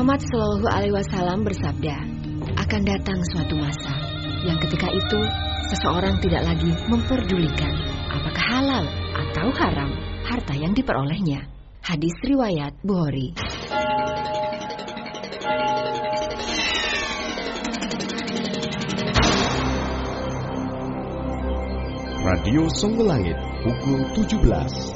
Muhammad SAW bersabda, akan datang suatu masa yang ketika itu seseorang tidak lagi memperdulikan apakah halal atau haram harta yang diperolehnya. Hadis riwayat Bukhari. Radio Songgolangit pukul 17.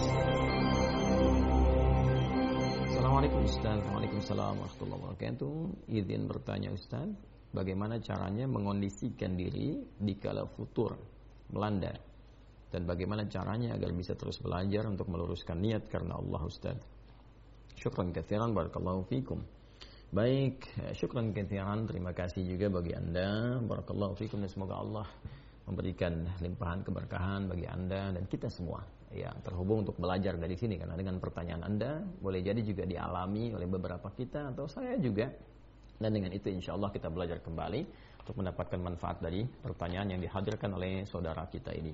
Assalamualaikum Ustaz. Waalaikumsalam warahmatullahi wabarakatuh. Izin bertanya Ustaz, bagaimana caranya mengondisikan diri dikala futur melanda? Dan bagaimana caranya agar bisa terus belajar untuk meluruskan niat karena Allah Ustaz? Syukran katsiran, barakallahu fikum. Baik, syukran katsiran, terima kasih juga bagi Anda, barakallahu fikum, dan semoga Allah memberikan limpahan keberkahan bagi Anda dan kita semua yang terhubung untuk belajar dari sini, karena dengan pertanyaan Anda boleh jadi juga dialami oleh beberapa kita atau saya juga, dan dengan itu insya Allah kita belajar kembali untuk mendapatkan manfaat dari pertanyaan yang dihadirkan oleh saudara kita ini.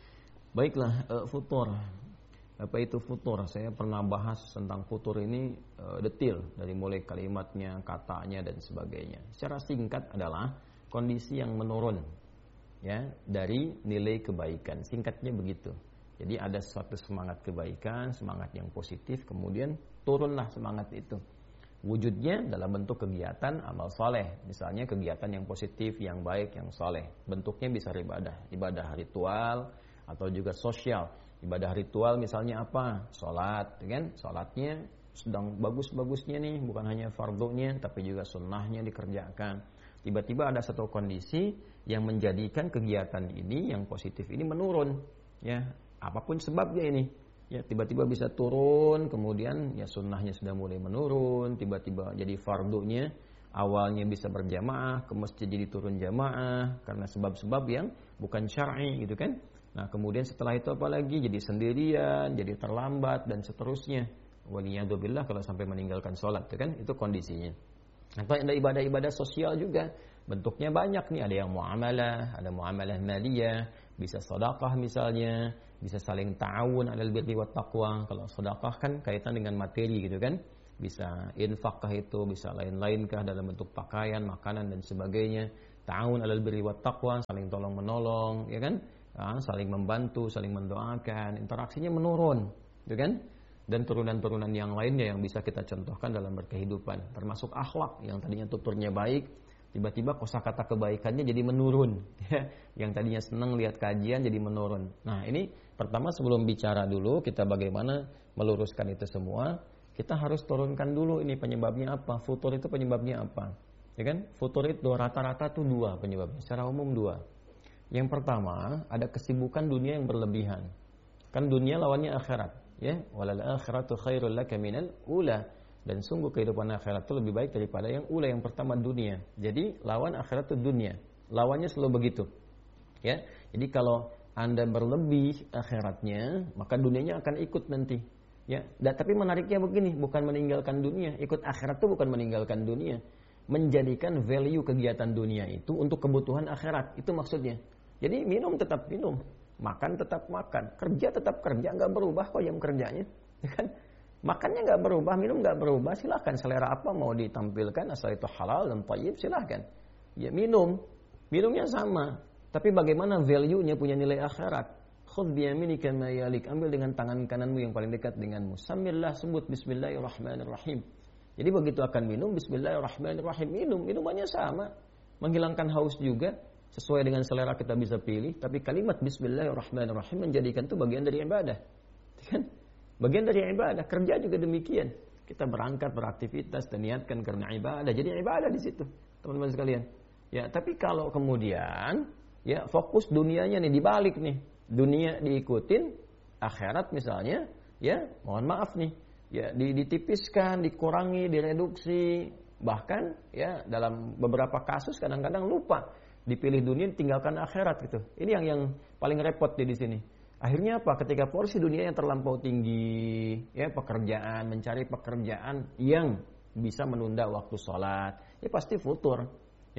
Baiklah, futur. Apa itu futur? Saya pernah bahas tentang futur ini detail, dari mulai kalimatnya, katanya dan sebagainya. Secara singkat adalah kondisi yang menurun, ya, dari nilai kebaikan. Singkatnya begitu. Jadi ada suatu semangat kebaikan, semangat yang positif, kemudian turunlah semangat itu. Wujudnya dalam bentuk kegiatan amal soleh. Misalnya kegiatan yang positif, yang baik, yang soleh. Bentuknya bisa ibadah ritual atau juga sosial. Ibadah ritual misalnya apa? Sholat, kan? Sholatnya sedang bagus-bagusnya nih, bukan hanya fardunya, tapi juga sunnahnya dikerjakan. Tiba-tiba ada satu kondisi yang menjadikan kegiatan ini yang positif ini menurun, ya, apapun sebabnya ini, ya, tiba-tiba bisa turun, kemudian ya sunnahnya sudah mulai menurun, tiba-tiba jadi fardunya awalnya bisa berjamaah, ke masjid jadi turun jamaah karena sebab-sebab yang bukan syar'i gitu kan. Nah kemudian setelah itu apalagi jadi sendirian, jadi terlambat dan seterusnya. Waliyadzubillah kalau sampai meninggalkan sholat, kan itu kondisinya. Atau ada ibadah-ibadah sosial juga, bentuknya banyak nih, ada yang muamalah, ada muamalah maliyah, bisa sedekah misalnya, bisa saling ta'awun 'alal birri wat taqwa. Kalau sedekah kan kaitan dengan materi gitu kan, bisa infak kah itu, bisa lain-lain kah dalam bentuk pakaian, makanan dan sebagainya. Ta'awun 'alal birri wat taqwa, saling tolong menolong, ya kan? Saling membantu, saling mendoakan, interaksinya menurun, gitu kan? Dan turunan-turunan yang lainnya yang bisa kita contohkan dalam berkehidupan, termasuk akhlak yang tadinya tuturnya baik, tiba-tiba kosakata kebaikannya jadi menurun, ya. Yang tadinya senang lihat kajian jadi menurun. Nah ini pertama, sebelum bicara dulu kita bagaimana meluruskan itu semua, kita harus turunkan dulu ini penyebabnya apa, futur itu penyebabnya apa, ya kan? Futur itu rata-rata tuh dua penyebabnya, secara umum dua. Yang pertama, ada kesibukan dunia yang berlebihan. Kan dunia lawannya akhirat, ya, walal akhiratu khairul laka minal ula, dan sungguh kehidupan akhirat itu lebih baik daripada yang ula, yang pertama dunia. Jadi lawan akhirat itu dunia, lawannya selalu begitu, ya. Jadi kalau Anda berlebih akhiratnya, maka dunianya akan ikut nanti, ya. Tapi menariknya begini, bukan meninggalkan dunia, ikut akhirat itu bukan meninggalkan dunia, menjadikan value kegiatan dunia itu untuk kebutuhan akhirat, itu maksudnya. Jadi minum tetap minum, makan tetap makan, kerja tetap kerja, nggak berubah kok jam kerjanya, ya kan? Makannya nggak berubah, minum nggak berubah, silahkan selera apa mau ditampilkan, asal itu halal dan thayyib silahkan. Ya minumnya sama, tapi bagaimana value-nya punya nilai akhirat. Khudh biyaminika ma yalik, ambil dengan tangan kananmu yang paling dekat denganmu. Sambillah, sebut bismillahirrahmanirrahim. Jadi begitu akan minum, bismillahirrahmanirrahim, minumannya sama, menghilangkan haus juga. Sesuai dengan selera kita bisa pilih, tapi kalimat bismillahirrahmanirrahim menjadikan itu bagian dari ibadah, kan? Bagian dari ibadah. Kerja juga demikian. Kita berangkat beraktivitas dan niatkan karena ibadah, jadi ibadah di situ, teman-teman sekalian. Ya, tapi kalau kemudian ya fokus dunianya nih dibalik nih, dunia diikutin, akhirat misalnya, ya mohon maaf nih, ya ditipiskan, dikurangi, direduksi, bahkan ya dalam beberapa kasus kadang-kadang lupa. Dipilih dunia, tinggalkan akhirat gitu. Ini yang paling repot di sini. Akhirnya apa? Ketika porsi dunia yang terlampau tinggi, ya pekerjaan, mencari pekerjaan yang bisa menunda waktu sholat, ya pasti futur.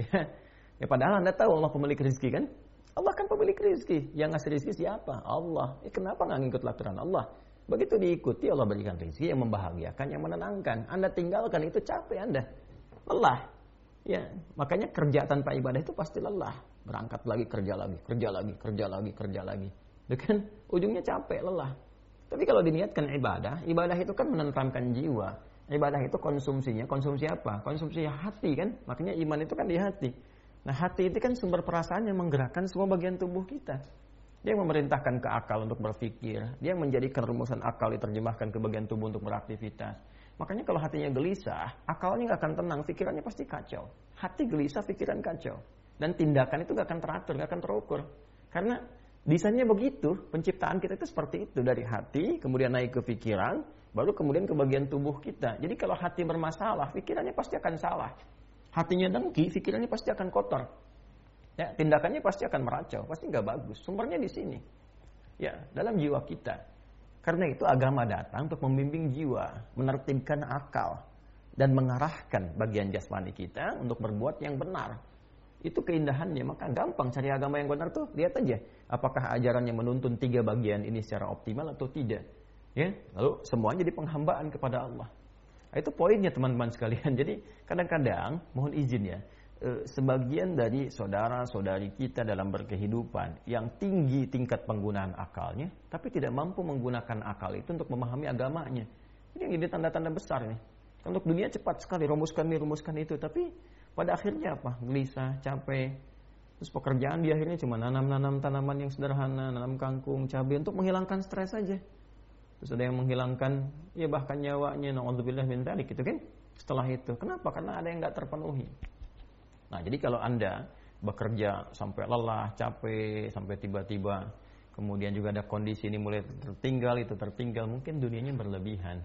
Ya padahal Anda tahu Allah pemilik rezeki kan? Allah kan pemilik rezeki. Yang ngasih rezeki siapa? Allah. Kenapa nggak ngikut aturan Allah? Begitu diikuti, Allah berikan rezeki yang membahagiakan, yang menenangkan. Anda tinggalkan, itu capek Anda. lelah. Ya, makanya kerja tanpa ibadah itu pasti lelah. Berangkat lagi, kerja lagi, kerja lagi, kerja lagi, kerja lagi. Itu kan ujungnya capek, lelah. Tapi kalau diniatkan ibadah, ibadah itu kan menenteramkan jiwa. Ibadah itu konsumsinya, konsumsi apa? Konsumsi hati kan? Makanya iman itu kan di hati. Nah, hati itu kan sumber perasaan yang menggerakkan semua bagian tubuh kita. Dia yang memerintahkan ke akal untuk berpikir. Dia yang menjadikan rumusan akal diterjemahkan ke bagian tubuh untuk beraktivitas. Makanya kalau hatinya gelisah, akalnya nggak akan tenang, pikirannya pasti kacau. Hati gelisah, pikiran kacau. Dan tindakan itu nggak akan teratur, nggak akan terukur. Karena desainnya begitu, penciptaan kita itu seperti itu. Dari hati, kemudian naik ke pikiran, baru kemudian ke bagian tubuh kita. Jadi kalau hati bermasalah, pikirannya pasti akan salah. Hatinya dengki, pikirannya pasti akan kotor. Ya, tindakannya pasti akan meracau, pasti nggak bagus. Sumbernya di sini. Ya, dalam jiwa kita. Karena itu agama datang untuk membimbing jiwa, menertibkan akal, dan mengarahkan bagian jasmani kita untuk berbuat yang benar. Itu keindahannya, maka gampang cari agama yang benar tuh. Lihat aja, apakah ajarannya menuntun 3 bagian ini secara optimal atau tidak. Ya, lalu semuanya jadi penghambaan kepada Allah. Nah, itu poinnya teman-teman sekalian. Jadi kadang-kadang, mohon izin ya, sebagian dari saudara-saudari kita dalam berkehidupan yang tinggi tingkat penggunaan akalnya, tapi tidak mampu menggunakan akal itu untuk memahami agamanya. Ini yang jadi tanda-tanda besar nih. Untuk dunia cepat sekali rumuskan itu, tapi pada akhirnya apa? Gelisah, capek. Terus pekerjaan di akhirnya cuma nanam tanaman yang sederhana, nanam kangkung, cabai untuk menghilangkan stres saja. Terus ada yang menghilangkan ya bahkan nyawanya, na'udzubillah min dzalik gitu kan. Setelah itu, kenapa? Karena ada yang enggak terpenuhi. Nah, jadi kalau Anda bekerja sampai lelah, capek, sampai tiba-tiba kemudian juga ada kondisi ini mulai tertinggal, mungkin dunianya berlebihan.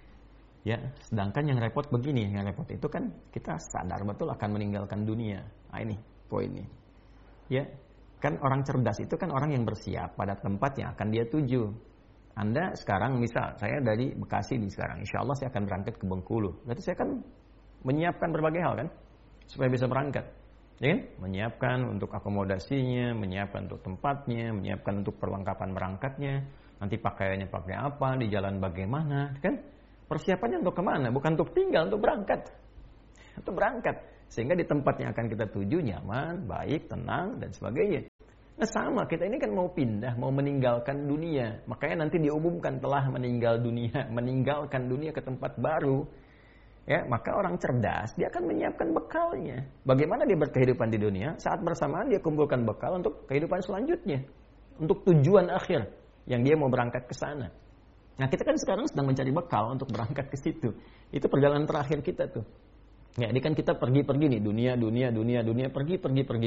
Ya, sedangkan yang repot begini, yang repot itu kan kita sadar betul akan meninggalkan dunia. Nah, ini poinnya. Ya, kan orang cerdas itu kan orang yang bersiap pada tempat yang akan dia tuju. Anda sekarang misal saya dari Bekasi nih sekarang, insya Allah saya akan berangkat ke Bengkulu. Berarti saya akan menyiapkan berbagai hal kan supaya bisa berangkat. Ya kan? Menyiapkan untuk akomodasinya, menyiapkan untuk tempatnya, menyiapkan untuk perlengkapan berangkatnya, nanti pakaiannya pakai apa, di jalan bagaimana, kan? Persiapannya untuk kemana? Bukan untuk tinggal, untuk berangkat. Untuk berangkat. Sehingga di tempat yang akan kita tuju nyaman, baik, tenang, dan sebagainya. Nah sama, kita ini kan mau pindah, mau meninggalkan dunia. Makanya nanti diumumkan telah meninggalkan dunia ke tempat baru. Ya, maka orang cerdas dia akan menyiapkan bekalnya. Bagaimana dia berkehidupan di dunia? Saat bersamaan dia kumpulkan bekal untuk kehidupan selanjutnya, untuk tujuan akhir yang dia mau berangkat ke sana. Nah, kita kan sekarang sedang mencari bekal untuk berangkat ke situ. Itu perjalanan terakhir kita tuh. Ya, ini kan kita pergi-pergi nih, dunia, pergi.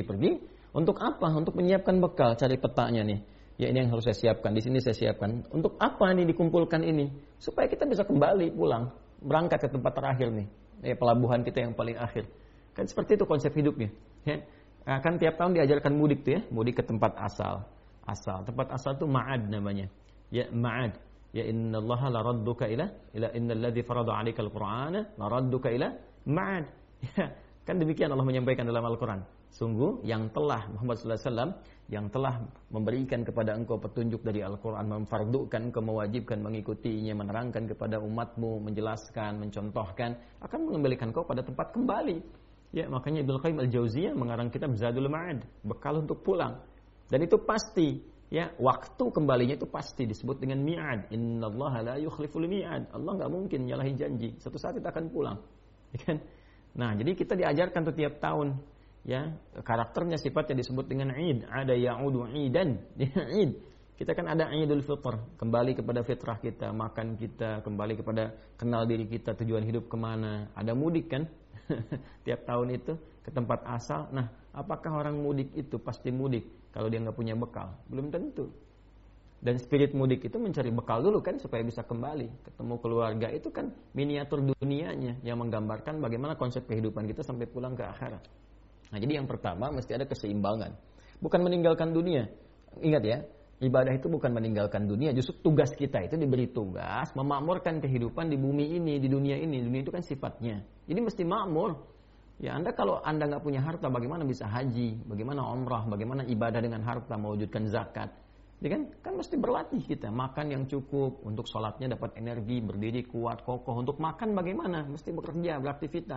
Untuk apa? Untuk menyiapkan bekal, cari petanya nih. Ya, ini yang harus saya siapkan, di sini saya siapkan. Untuk apa nih dikumpulkan ini? Supaya kita bisa kembali pulang. Berangkat ke tempat terakhir nih, pelabuhan kita yang paling akhir. Kan seperti itu konsep hidupnya. Ya. Kan tiap tahun diajarkan mudik tuh ya, mudik ke tempat asal. Tempat asal itu ma'ad namanya. Ya ma'ad. Ya innallaha la radduka ila innalladzi farada 'alaikal qur'ana la radduka ila ma'ad. Ya, kan demikian Allah menyampaikan dalam Al-Qur'an. Sungguh yang telah Muhammad sallallahu alaihi wasallam yang telah memberikan kepada engkau petunjuk dari Al-Quran, memfardukan engkau, mewajibkan mengikutinya, menerangkan kepada umatmu, menjelaskan, mencontohkan, akan mengembalikan engkau pada tempat kembali. Ya, makanya Ibnu Qayyim Al-Jauziyah mengarang kitab Zadul Ma'ad, bekal untuk pulang. Dan itu pasti, ya, waktu kembalinya itu pasti disebut dengan mi'ad. Innallaha la yukhliful mi'ad. Allah enggak mungkin nyalahi janji. Suatu saat kita akan pulang. Ya kan? Nah, jadi kita diajarkan tuh tiap tahun. Ya, karakternya sifatnya disebut dengan Id, ada ya'udu idan, Id. Kita kan ada Idul Fitr, kembali kepada fitrah kita, makan kita, kembali kepada kenal diri kita, tujuan hidup kemana. Ada mudik kan, tiap tahun itu ke tempat asal. Nah, apakah orang mudik itu pasti mudik kalau dia nggak punya bekal? Belum tentu. Dan spirit mudik itu mencari bekal dulu kan supaya bisa kembali, ketemu keluarga. Itu kan miniatur dunianya yang menggambarkan bagaimana konsep kehidupan kita sampai pulang ke akhirat. Nah, jadi yang pertama mesti ada keseimbangan. Bukan meninggalkan dunia. Ingat ya, ibadah itu bukan meninggalkan dunia. Justru tugas kita itu diberi tugas memakmurkan kehidupan di bumi ini, di dunia ini. Dunia itu kan sifatnya. Jadi mesti makmur. Ya, kalau Anda nggak punya harta, bagaimana bisa haji? Bagaimana umrah? Bagaimana ibadah dengan harta, mewujudkan zakat? Ya kan mesti berlatih kita. Makan yang cukup, untuk sholatnya dapat energi, berdiri kuat, kokoh. Untuk makan bagaimana? Mesti bekerja, beraktivitas.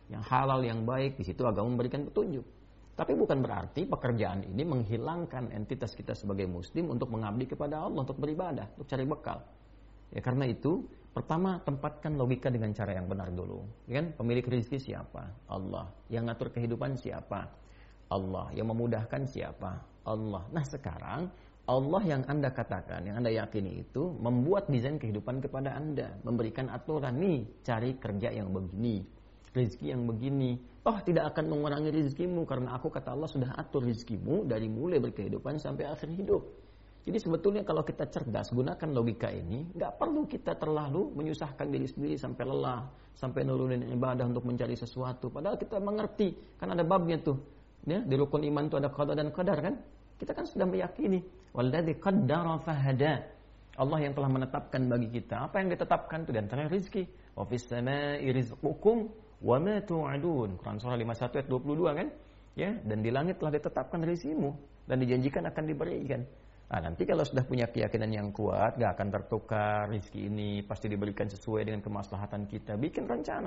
yang halal, yang baik. Di situ agama memberikan petunjuk. Tapi bukan berarti pekerjaan ini menghilangkan entitas kita sebagai muslim untuk mengabdi kepada Allah, untuk beribadah, untuk cari bekal. Ya karena itu, pertama tempatkan logika dengan cara yang benar dulu. Ya kan? Pemilik rezeki siapa? Allah. Yang ngatur kehidupan siapa? Allah. Yang memudahkan siapa? Allah. Nah sekarang Allah yang Anda katakan, yang Anda yakini itu membuat desain kehidupan kepada Anda, memberikan aturan nih, cari kerja yang begini, rezeki yang begini. Toh tidak akan mengurangi rezekimu karena aku kata Allah sudah atur rezekimu dari mulai berkehidupan sampai akhir hidup. Jadi sebetulnya kalau kita cerdas gunakan logika ini, nggak perlu kita terlalu menyusahkan diri sendiri sampai lelah, sampai nurunin ibadah untuk mencari sesuatu. Padahal kita mengerti, kan ada babnya tuh. Ya, di rukun iman itu ada qada dan qadar kan? Kita kan sudah meyakini, walladzi qaddara fahada. Allah yang telah menetapkan bagi kita. Apa yang ditetapkan itu di antara rezeki. Wa fis samaa'i rizqukum wa ma tu'adun. Quran surah 51 ayat 22 kan? Ya, dan di langit telah ditetapkan rezekimu dan dijanjikan akan diberikan. Nah, nanti kalau sudah punya keyakinan yang kuat, gak akan tertukar rezeki ini, pasti diberikan sesuai dengan kemaslahatan kita. Bikin rencana.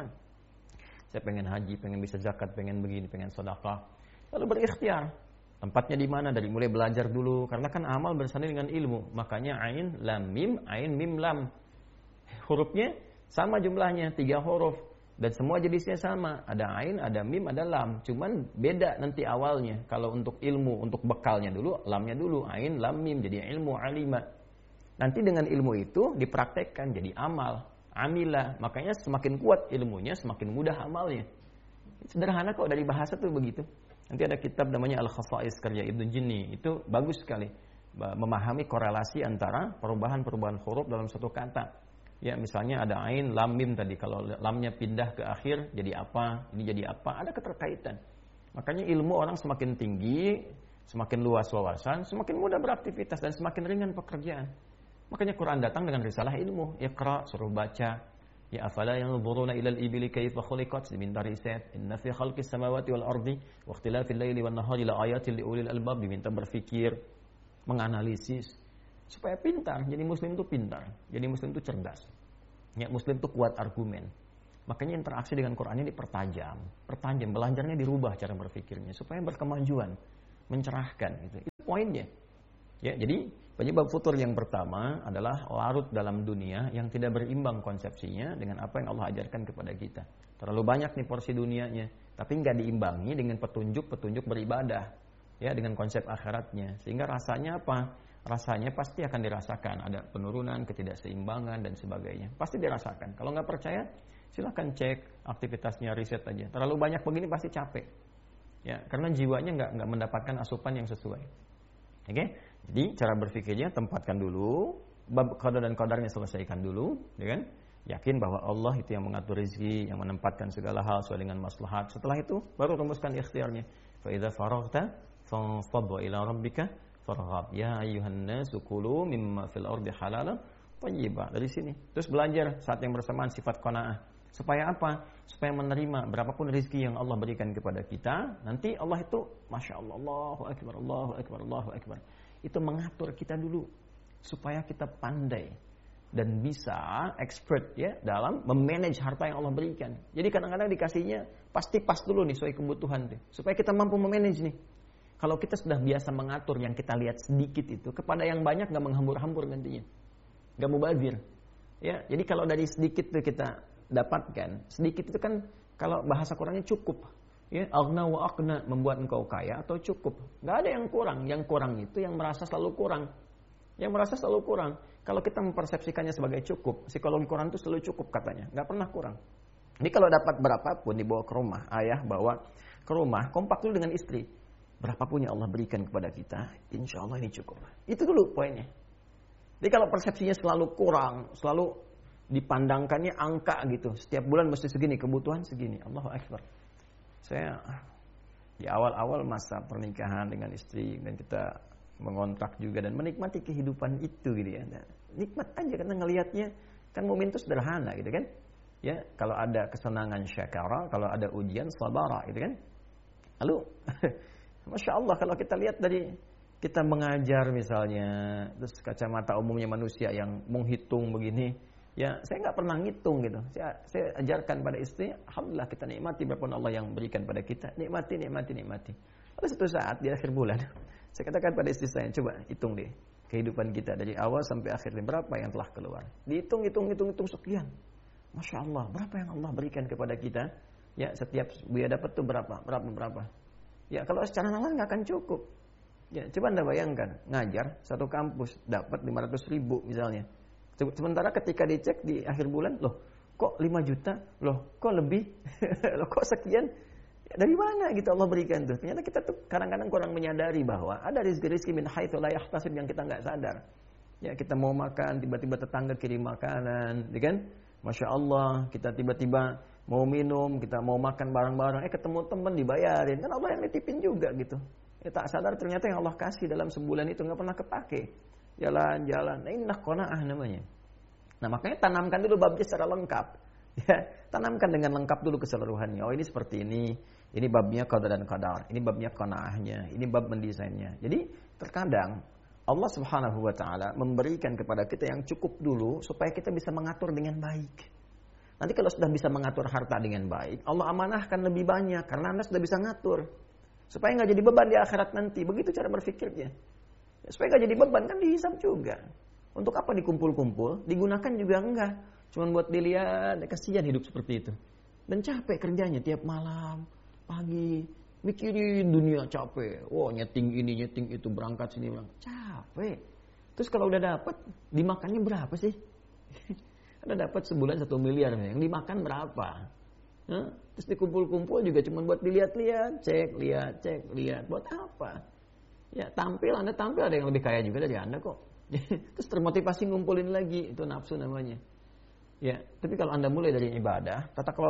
Saya pengen haji, pengen bisa zakat, pengen begini, pengen sedekah. Lalu berikhtiar. Tempatnya di mana? Dari mulai belajar dulu, karena kan amal bersanding dengan ilmu. Makanya ain lam mim lam. Hurufnya sama jumlahnya, 3 huruf. Dan semua jenisnya sama, ada ain, ada mim, ada lam. Cuman beda nanti awalnya. Kalau untuk ilmu, untuk bekalnya dulu, lamnya dulu, ain, lam, mim, jadi ilmu, alima. Nanti dengan ilmu itu dipraktekkan jadi amal, amila. Makanya semakin kuat ilmunya, semakin mudah amalnya. Sederhana kok dari bahasa tuh begitu. Nanti ada kitab namanya Al-Khasa'is karya Ibnu Jinni. Itu bagus sekali memahami korelasi antara perubahan-perubahan huruf dalam satu kata. Ya misalnya ada ain, lam, mim tadi. Kalau lamnya pindah ke akhir jadi apa, ini jadi apa, ada keterkaitan. Makanya ilmu orang semakin tinggi, semakin luas wawasan, semakin mudah beraktivitas dan semakin ringan pekerjaan. Makanya Quran datang dengan risalah ilmu. Iqra, suruh baca. Ya afala yanzuruna ilal ibili kaifa khuliqat, diminta riset. Inna fi khalqis samawati wal ardi wa ikhtilafil laili wan nahari la ayatin liulil albab, diminta berpikir, menganalisis. Supaya pintar, jadi muslim itu pintar, jadi muslim itu cerdas. Ya, muslim itu kuat argumen. Makanya interaksi dengan Quran ini pertajam, belajarnya dirubah cara berpikirnya supaya berkemajuan, mencerahkan gitu. Itu poinnya. Ya, jadi penyebab futur yang pertama adalah larut dalam dunia yang tidak berimbang konsepsinya dengan apa yang Allah ajarkan kepada kita. Terlalu banyak nih porsi dunianya, tapi nggak diimbangi dengan petunjuk-petunjuk beribadah, ya dengan konsep akhiratnya. Sehingga rasanya apa? Rasanya pasti akan dirasakan, ada penurunan, ketidakseimbangan dan sebagainya. Pasti dirasakan. Kalau nggak percaya, silahkan cek aktivitasnya, riset aja. Terlalu banyak begini pasti capek. Ya, karena jiwanya nggak mendapatkan asupan yang sesuai. Oke? Jadi cara berpikirnya tempatkan dulu, bab qada dan qadarnya selesaikan dulu, ya kan? Yakin bahwa Allah itu yang mengatur rezeki, yang menempatkan segala hal sesuai dengan maslahat. Setelah itu baru rumuskan ikhtiarnya. Fa idza faraghta fanfad ila rabbika farghab. Ya ayyuhan nasu kulu mimma fil ardi halalan thayyiba. Dari sini. Terus belajar saat yang bersamaan sifat qanaah. Supaya apa? Supaya menerima berapapun rezeki yang Allah berikan kepada kita. Nanti Allah itu Masya Allah, Allahu Akbar, Allahu Akbar, Allahu Akbar. Itu mengatur kita dulu. Supaya kita pandai dan bisa expert ya dalam memanage harta yang Allah berikan. Jadi kadang-kadang dikasihnya pasti pas dulu nih sesuai kebutuhan tuh. Supaya kita mampu memanage nih. Kalau kita sudah biasa mengatur yang kita lihat sedikit itu, kepada yang banyak gak menghambur-hambur gantinya. Gak mubazir. Ya, jadi kalau dari sedikit itu kita dapatkan, sedikit itu kan kalau bahasa Qurannya cukup. Ya, aghna wa aqna, membuat engkau kaya atau cukup. Gak ada yang kurang. Yang kurang itu yang merasa selalu kurang. Yang merasa selalu kurang. Kalau kita mempersepsikannya sebagai cukup, psikologi Quran itu selalu cukup katanya. Gak pernah kurang. Jadi kalau dapat berapapun dibawa ke rumah, ayah bawa ke rumah, kompak dulu dengan istri. Berapapun yang Allah berikan kepada kita, insya Allah ini cukup. Itu dulu poinnya. Jadi kalau persepsinya selalu kurang, selalu dipandangkannya angka gitu. Setiap bulan mesti segini, kebutuhan segini. Allahu Akbar. Saya di awal-awal masa pernikahan dengan istri, dan kita mengontrak juga dan menikmati kehidupan itu gitu ya. Nah, nikmat aja karena ngelihatnya kan momen itu sederhana gitu kan. Ya, kalau ada kesenangan syakara, kalau ada ujian sabara gitu kan. Lalu Masya Allah kalau kita lihat dari kita mengajar misalnya, terus kacamata umumnya manusia yang menghitung begini, Ya, saya nggak pernah ngitung gitu. Saya ajarkan pada istri, alhamdulillah kita nikmati berapapun Allah yang berikan pada kita. Nikmati. Lalu suatu saat di akhir bulan, saya katakan pada istri saya, coba hitung deh kehidupan kita dari awal sampai akhir ini berapa yang telah keluar. Dihitung sekian. Masya Allah, berapa yang Allah berikan kepada kita? Ya, setiap buaya dapat tuh berapa. Ya, kalau secara nalar nggak akan cukup. Ya, coba Anda bayangkan, ngajar satu kampus dapat 500.000 misalnya. Sementara ketika dicek di akhir bulan, loh kok 5 juta, loh kok lebih, loh kok sekian, ya, dari mana gitu Allah berikan tuh. Ternyata kita tuh kadang-kadang kurang menyadari bahwa ada rizki min haitsu la yahtasib yang kita nggak sadar. Ya, kita mau makan, tiba-tiba tetangga kirim makanan, ya kan? Masya Allah, kita tiba-tiba mau minum, kita mau makan bareng-bareng, ketemu teman dibayarin, kan Allah yang nitipin juga gitu. Ya, tak sadar ternyata yang Allah kasih dalam sebulan itu nggak pernah kepake. Jalan-jalan, nah ini qanaah namanya. Nah makanya tanamkan dulu babnya secara lengkap. Ya, tanamkan dengan lengkap dulu keseluruhannya. Oh ini seperti ini babnya qada dan qadar, ini babnya qanaahnya, ini bab mendesainnya. Jadi terkadang Allah Subhanahu wa taala memberikan kepada kita yang cukup dulu supaya kita bisa mengatur dengan baik. Nanti kalau sudah bisa mengatur harta dengan baik, Allah amanahkan lebih banyak karena Anda sudah bisa ngatur. Supaya nggak jadi beban di akhirat nanti. Begitu cara berpikirnya. Supaya gak jadi beban, kan dihisab juga. Untuk apa dikumpul-kumpul? Digunakan juga enggak. Cuman buat dilihat, kasihan hidup seperti itu. Dan capek kerjanya tiap malam, pagi, mikirin dunia capek. Wah, nyeting ini, nyeting itu, berangkat sini, berangkat. Capek. Terus kalau udah dapat, dimakannya berapa sih? Ada dapat sebulan 1 miliar, yang dimakan berapa? Terus dikumpul-kumpul juga cuma buat dilihat-lihat, cek, lihat. Buat apa? Ya Anda tampil ada yang lebih kaya juga dari Anda kok. Terus termotivasi ngumpulin lagi, itu nafsu namanya. Ya, tapi kalau Anda mulai dari ibadah, tata kelola